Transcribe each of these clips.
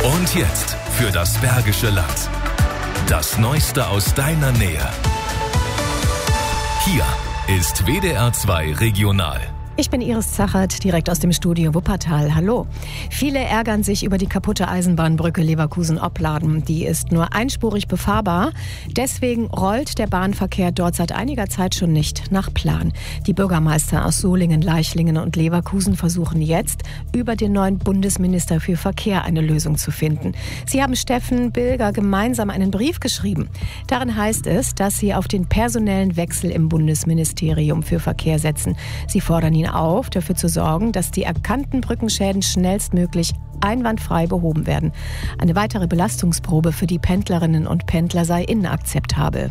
Und jetzt für das Bergische Land. Das Neueste aus deiner Nähe. Hier ist WDR 2 Regional. Ich bin Iris Zachert, direkt aus dem Studio Wuppertal. Hallo. Viele ärgern sich über die kaputte Eisenbahnbrücke Leverkusen-Opladen. Die ist nur einspurig befahrbar. Deswegen rollt der Bahnverkehr dort seit einiger Zeit schon nicht nach Plan. Die Bürgermeister aus Solingen, Leichlingen und Leverkusen versuchen jetzt, über den neuen Bundesminister für Verkehr eine Lösung zu finden. Sie haben Steffen Bilger gemeinsam einen Brief geschrieben. Darin heißt es, dass sie auf den personellen Wechsel im Bundesministerium für Verkehr setzen. Sie fordern ihn auf, dafür zu sorgen, dass die erkannten Brückenschäden schnellstmöglich einwandfrei behoben werden. Eine weitere Belastungsprobe für die Pendlerinnen und Pendler sei inakzeptabel.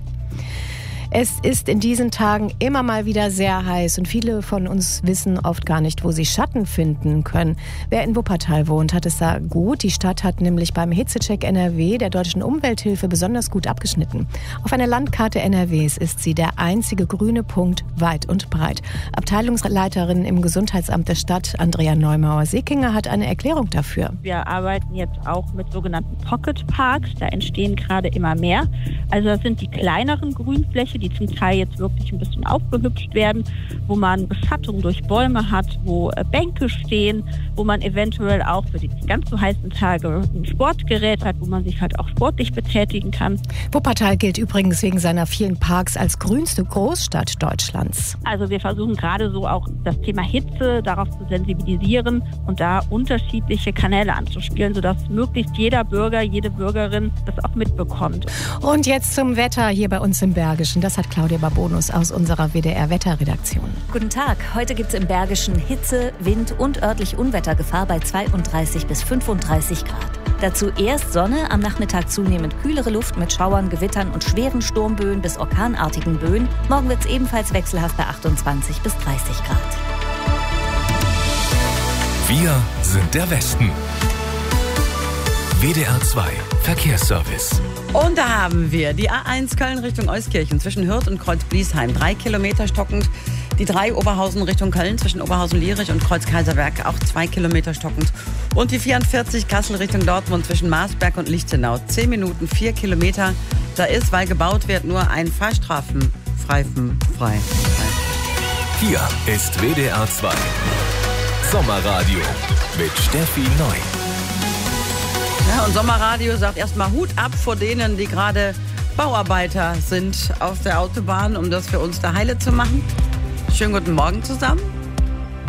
Es ist in diesen Tagen immer mal wieder sehr heiß und viele von uns wissen oft gar nicht, wo sie Schatten finden können. Wer in Wuppertal wohnt, hat es da gut. Die Stadt hat nämlich beim Hitzecheck NRW der Deutschen Umwelthilfe besonders gut abgeschnitten. Auf einer Landkarte NRWs ist sie der einzige grüne Punkt weit und breit. Abteilungsleiterin im Gesundheitsamt der Stadt, Andrea Neumauer-Sekinger, hat eine Erklärung dafür. Wir arbeiten jetzt auch mit sogenannten Pocket Parks. Da entstehen gerade immer mehr. Also das sind die kleineren Grünflächen, die zum Teil jetzt wirklich ein bisschen aufgehübscht werden, wo man Beschattung durch Bäume hat, wo Bänke stehen, wo man eventuell auch für die ganz so heißen Tage ein Sportgerät hat, wo man sich halt auch sportlich betätigen kann. Wuppertal gilt übrigens wegen seiner vielen Parks als grünste Großstadt Deutschlands. Also wir versuchen gerade so auch das Thema Hitze darauf zu sensibilisieren und da unterschiedliche Kanäle anzuspielen, sodass möglichst jeder Bürger, jede Bürgerin das auch mitbekommt. Und jetzt zum Wetter hier bei uns im Bergischen. Das hat Claudia Babonus aus unserer WDR-Wetterredaktion. Guten Tag. Heute gibt es im Bergischen Hitze, Wind und örtlich Unwettergefahr bei 32 bis 35 Grad. Dazu erst Sonne, am Nachmittag zunehmend kühlere Luft mit Schauern, Gewittern und schweren Sturmböen bis orkanartigen Böen. Morgen wird es ebenfalls wechselhaft bei 28 bis 30 Grad. Wir sind der Westen. WDR 2 Verkehrsservice. Und da haben wir die A1 Köln Richtung Euskirchen zwischen Hürth und Kreuz-Bliesheim. 3 Kilometer stockend. Die 3 Oberhausen Richtung Köln zwischen Oberhausen-Lierich und Kreuz-Kaiserberg auch 2 Kilometer stockend. Und die 44 Kassel Richtung Dortmund zwischen Marsberg und Lichtenau. 10 Minuten, 4 Kilometer. Da ist, weil gebaut wird, nur ein Fahrstreifen frei. Hier ist WDR 2 Sommerradio mit Steffi Neu. Ja, und Sommerradio sagt erstmal Hut ab vor denen, die gerade Bauarbeiter sind auf der Autobahn, um das für uns da heile zu machen. Schönen guten Morgen zusammen.